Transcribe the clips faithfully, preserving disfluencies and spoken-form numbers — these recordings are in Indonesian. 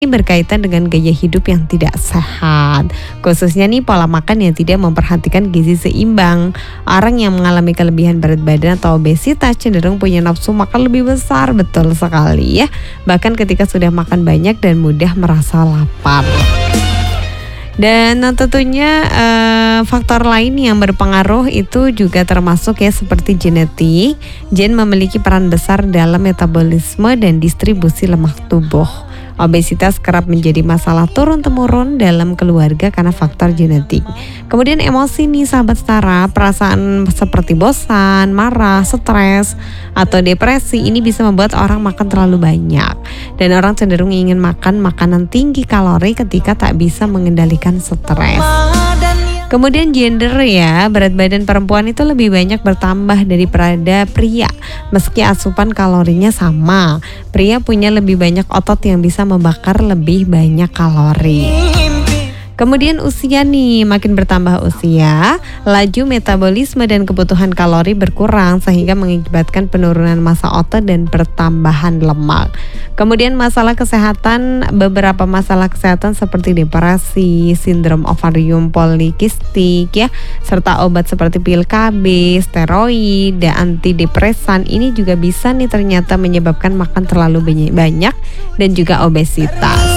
berkaitan dengan gaya hidup yang tidak sehat, khususnya nih pola makan yang tidak memperhatikan gizi seimbang. Orang yang mengalami kelebihan berat badan atau obesitas cenderung punya nafsu makan lebih besar, betul sekali ya. Bahkan ketika sudah makan banyak dan mudah merasa lapar. Dan tentunya eh, faktor lain yang berpengaruh itu juga termasuk ya seperti genetik. Gen memiliki peran besar dalam metabolisme dan distribusi lemak tubuh. Obesitas kerap menjadi masalah turun-temurun dalam keluarga karena faktor genetik. Kemudian emosi nih sahabat setara, perasaan seperti bosan, marah, stres, atau depresi ini bisa membuat orang makan terlalu banyak. Dan orang cenderung ingin makan makanan tinggi kalori ketika tak bisa mengendalikan stres. Kemudian gender ya, berat badan perempuan itu lebih banyak bertambah daripada pria. Meski asupan kalorinya sama, pria punya lebih banyak otot yang bisa membakar lebih banyak kalori. Kemudian usia nih, makin bertambah usia, laju metabolisme dan kebutuhan kalori berkurang sehingga mengakibatkan penurunan massa otot dan pertambahan lemak. Kemudian masalah kesehatan, beberapa masalah kesehatan seperti depresi, sindrom ovarium polikistik ya, serta obat seperti pil K B, steroid, dan antidepresan ini juga bisa nih ternyata menyebabkan makan terlalu banyak dan juga obesitas.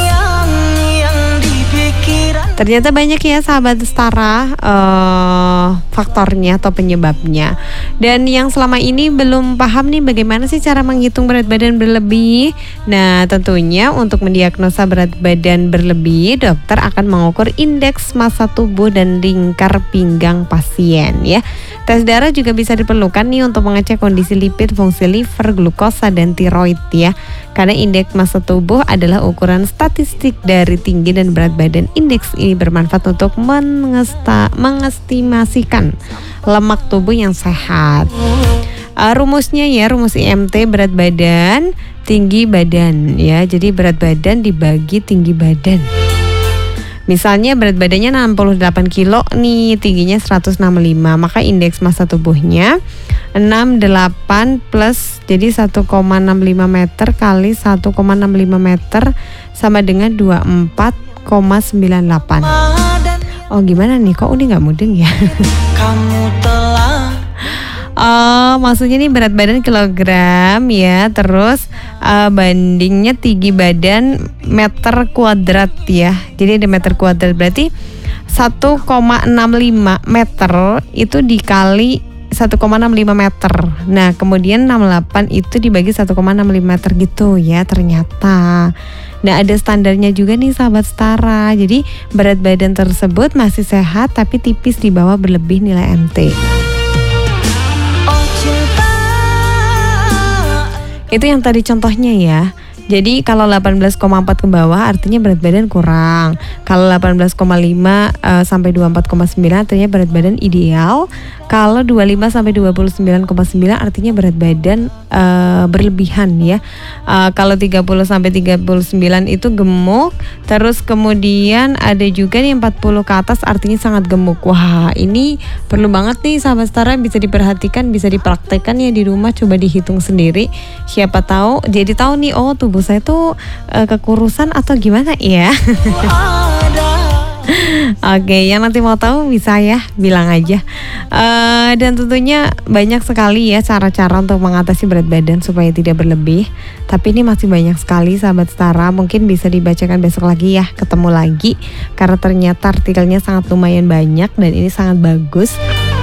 Ternyata banyak ya sahabat setara uh, faktornya atau penyebabnya. Dan yang selama ini belum paham nih bagaimana sih cara menghitung berat badan berlebih. Nah tentunya untuk mendiagnosa berat badan berlebih, dokter akan mengukur indeks massa tubuh dan lingkar pinggang pasien ya. Tes darah juga bisa diperlukan nih untuk mengecek kondisi lipid, fungsi liver, glukosa, dan tiroid ya. Karena indeks massa tubuh adalah ukuran statistik dari tinggi dan berat badan. Indeks ini bermanfaat untuk mengesta, mengestimasikan lemak tubuh yang sehat. Uh, rumusnya ya, rumus I M T berat badan, tinggi badan ya. Jadi berat badan dibagi tinggi badan. Misalnya berat badannya enam puluh delapan kilo nih, tingginya seratus enam puluh lima, maka indeks massa tubuhnya enam puluh delapan plus jadi satu koma enam lima meter kali satu koma enam lima meter sama dengan dua puluh empat koma sembilan delapan. Oh gimana nih, kok Uni gak mudeng ya? Kamu telah Oh, maksudnya nih berat badan kilogram ya, terus uh, bandingnya tinggi badan meter kuadrat ya. Jadi ada meter kuadrat berarti satu koma enam lima meter itu dikali satu koma enam lima meter. Nah, kemudian enam puluh delapan itu dibagi satu koma enam lima meter gitu ya ternyata. Nah, ada standarnya juga nih sahabat setara. Jadi berat badan tersebut masih sehat tapi tipis di bawah berlebih nilai M T. Itu yang tadi contohnya ya. Jadi kalau delapan belas koma empat ke bawah artinya berat badan kurang. Kalau delapan belas koma lima uh, sampai dua puluh empat koma sembilan artinya berat badan ideal. Kalau dua puluh lima sampai dua puluh sembilan koma sembilan artinya berat badan uh, berlebihan ya. Uh, kalau tiga puluh sampai tiga puluh sembilan itu gemuk. Terus kemudian ada juga nih empat puluh ke atas artinya sangat gemuk. Wah, ini perlu banget nih sahabat setara, bisa diperhatikan, bisa dipraktekkan ya di rumah, coba dihitung sendiri. Siapa tahu jadi tahu nih, oh tubuh saya tuh uh, kekurusan atau gimana ya. Oke, yang nanti mau tahu bisa ya bilang aja. Uh, dan tentunya banyak sekali ya cara-cara untuk mengatasi berat badan supaya tidak berlebih. Tapi ini masih banyak sekali sahabat setara. Mungkin bisa dibacakan besok lagi ya, ketemu lagi. Karena ternyata artikelnya sangat lumayan banyak dan ini sangat bagus.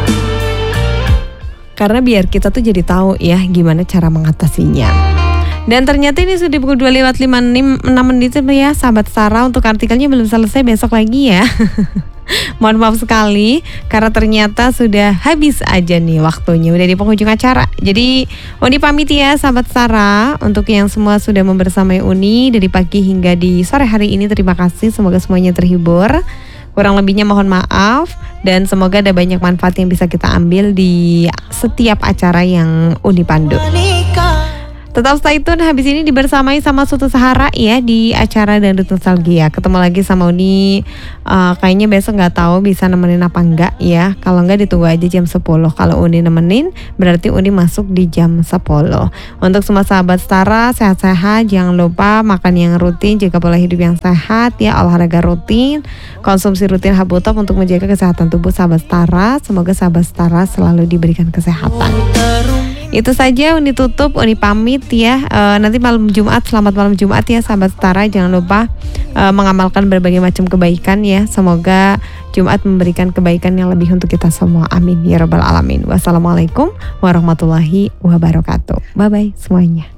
Karena biar kita tuh jadi tahu ya gimana cara mengatasinya. Dan ternyata ini sudah pukul dua lewat lima puluh enam menit ya sahabat setara. Untuk artikelnya belum selesai, besok lagi ya. Mohon maaf sekali karena ternyata sudah habis aja nih waktunya, udah di penghujung acara. Jadi Uni pamit ya sahabat setara. Untuk yang semua sudah membersamai Uni dari pagi hingga di sore hari ini, terima kasih, semoga semuanya terhibur. Kurang lebihnya mohon maaf, dan semoga ada banyak manfaat yang bisa kita ambil di setiap acara yang Uni pandu. Tetap stay tune, habis ini dibersamai sama Soto Sahara ya di acara Dangdut Nostalgia. Ketemu lagi sama Uni, uh, kayaknya besok nggak tahu bisa nemenin apa enggak ya. Kalau enggak ditunggu aja jam sepuluh. Kalau Uni nemenin berarti Uni masuk di jam sepuluh. Untuk semua sahabat Setara, sehat-sehat, jangan lupa makan yang rutin, jaga pola hidup yang sehat ya, olahraga rutin, konsumsi rutin Habotop untuk menjaga kesehatan tubuh sahabat Setara. Semoga sahabat Setara selalu diberikan kesehatan. Itu saja Uni tutup, Uni pamit ya. E, nanti malam Jumat, selamat malam Jumat ya sahabat Setara. Jangan lupa e, mengamalkan berbagai macam kebaikan ya. Semoga Jumat memberikan kebaikan yang lebih untuk kita semua. Amin ya rabbal alamin. Wassalamualaikum warahmatullahi wabarakatuh. Bye bye semuanya.